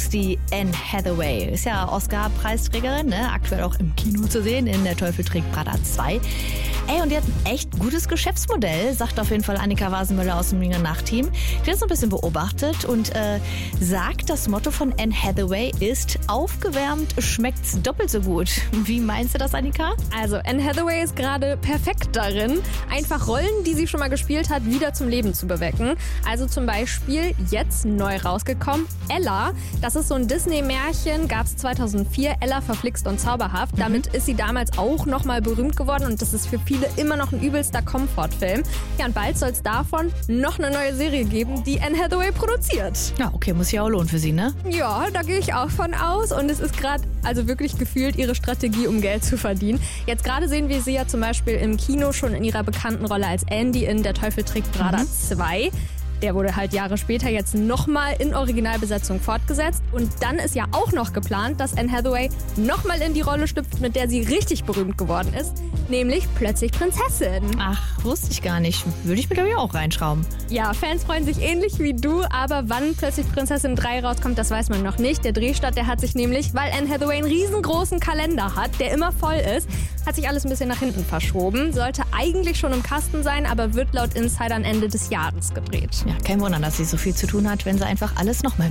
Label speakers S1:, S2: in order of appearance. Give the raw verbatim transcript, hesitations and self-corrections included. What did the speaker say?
S1: ist die Anne Hathaway. Ist ja Oscar-Preisträgerin, ne? Aktuell auch im Kino zu sehen, in Der Teufel trägt Prada zwei. Ey, und die hat ein echt gutes Geschäftsmodell, sagt auf jeden Fall Annika Wasenmüller aus dem Ringer Nachteam. Die hat das ein bisschen beobachtet und äh, sagt, das Motto von Anne Hathaway ist, aufgewärmt schmeckt's doppelt so gut. Wie meinst du das, Annika?
S2: Also Anne Hathaway ist gerade perfekt darin, einfach Rollen, die sie schon mal gespielt hat, wieder zum Leben zu bewecken. Also zum Beispiel jetzt neu rausgekommen, Ella. Das ist so ein Disney-Märchen, gab es zweitausendvier, Ella verflixt und zauberhaft. Mhm. Damit ist sie damals auch nochmal berühmt geworden und das ist für viele immer noch ein übelster Komfortfilm. Ja, und bald soll es davon noch eine neue Serie geben, die Anne Hathaway produziert.
S1: Ja, okay, muss ja auch lohnen für sie, ne?
S2: Ja, da gehe ich auch von aus und es ist gerade also wirklich gefühlt ihre Strategie, um Geld zu verdienen. Jetzt gerade sehen wir sie ja zum Beispiel im Kino schon in ihrer bekannten Rolle als Andy in Der Teufel trägt Prada mhm. zwei. Der wurde halt Jahre später jetzt nochmal in Originalbesetzung fortgesetzt. Und dann ist ja auch noch geplant, dass Anne Hathaway nochmal in die Rolle schlüpft, mit der sie richtig berühmt geworden ist. Nämlich plötzlich Prinzessin.
S1: Ach, wusste ich gar nicht. Würde ich mir glaube ich auch reinschrauben.
S2: Ja, Fans freuen sich ähnlich wie du, aber wann plötzlich Prinzessin drei rauskommt, das weiß man noch nicht. Der Drehstart, der hat sich nämlich, weil Anne Hathaway einen riesengroßen Kalender hat, der immer voll ist, hat sich alles ein bisschen nach hinten verschoben. Sollte eigentlich schon im Kasten sein, aber wird laut Insidern Ende des Jahres gedreht.
S1: Ja, kein Wunder, dass sie so viel zu tun hat, wenn sie einfach alles nochmal